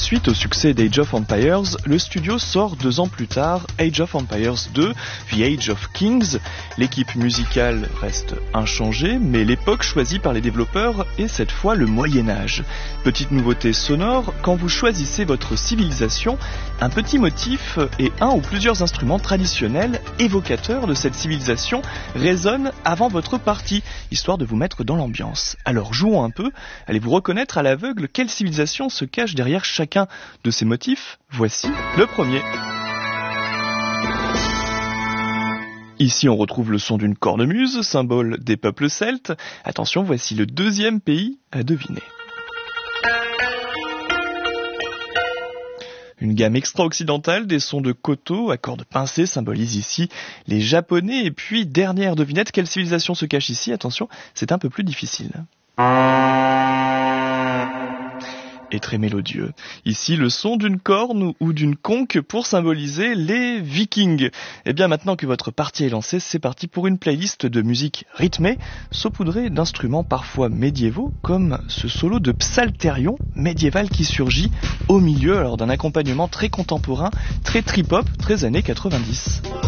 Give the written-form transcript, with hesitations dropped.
Suite au succès d'Age of Empires, le studio sort 2 ans plus tard Age of Empires 2, The Age of Kings. L'équipe musicale reste inchangée, mais l'époque choisie par les développeurs est cette fois le Moyen-Âge. Petite nouveauté sonore, quand vous choisissez votre civilisation, un petit motif et un ou plusieurs instruments traditionnels évocateurs de cette civilisation résonnent avant votre partie, histoire de vous mettre dans l'ambiance. Alors jouons un peu, allez-vous reconnaître à l'aveugle quelle civilisation se cache derrière chacun de ces motifs? Voici le premier. Ici on retrouve le son d'une cornemuse, symbole des peuples celtes. Attention, voici le deuxième pays à deviner. Une gamme extra-occidentale des sons de koto à cordes pincées symbolise ici les Japonais. Et puis, dernière devinette, quelle civilisation se cache ici? Attention, c'est un peu plus difficile. Et très mélodieux. Ici, le son d'une corne ou d'une conque pour symboliser les Vikings. Et bien maintenant que votre partie est lancée, c'est parti pour une playlist de musique rythmée, saupoudrée d'instruments parfois médiévaux, comme ce solo de psalterion médiéval qui surgit au milieu, alors d'un accompagnement très contemporain, très trip-hop, très années 90.